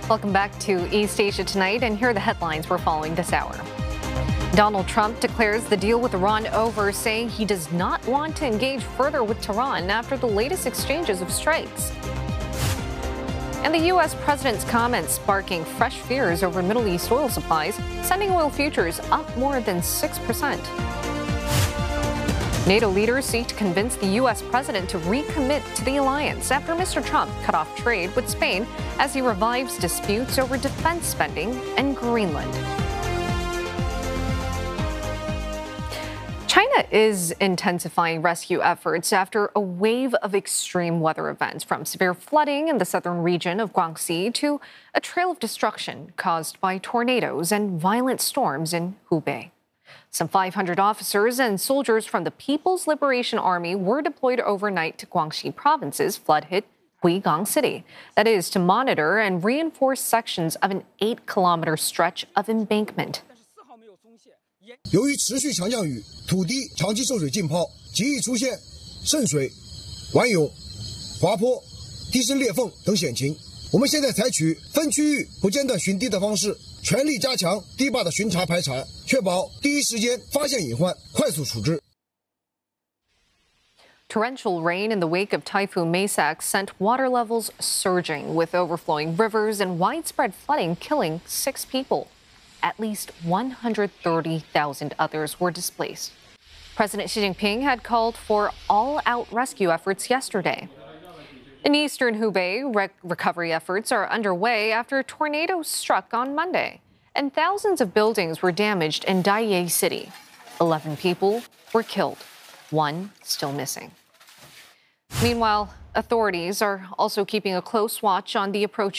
Welcome back to East Asia Tonight, and here are the headlines we're following this hour. Donald Trump declares the deal with Iran over, saying he does not want to engage further with Tehran after the latest exchanges of strikes. And the U.S. president's comments sparking fresh fears over Middle East oil supplies, sending oil futures up more than 6%. NATO leaders seek to convince the U.S. president to recommit to the alliance after Mr. Trump cut off trade with Spain as he revives disputes over defense spending and Greenland. China is intensifying rescue efforts after a wave of extreme weather events, from severe flooding in the southern region of Guangxi to a trail of destruction caused by tornadoes and violent storms in Hubei. Some 500 officers and soldiers from the People's Liberation Army were deployed overnight to Guangxi Province's flood-hit Huigang City. That is, to monitor and reinforce sections of an 8-kilometer stretch of embankment. 由于持续强降雨，土地长期受水浸泡，极易出现渗水、顽涌、滑坡、地势裂缝等险情。我们现在采取分区域不间断巡堤的方式，全力加强堤坝的巡查排查，确保第一时间发现隐患，快速处置。 Torrential rain in the wake of Typhoon Maysak sent water levels surging, with overflowing rivers and widespread flooding killing 6 people. At least 130,000 others were displaced. President Xi Jinping had called for all-out rescue efforts yesterday. In eastern Hubei, recovery efforts are underway after tornadoes struck on Monday, and thousands of buildings were damaged in Daiye City. 11 people were killed, 1 still missing. Meanwhile, authorities are also keeping a close watch on the approaching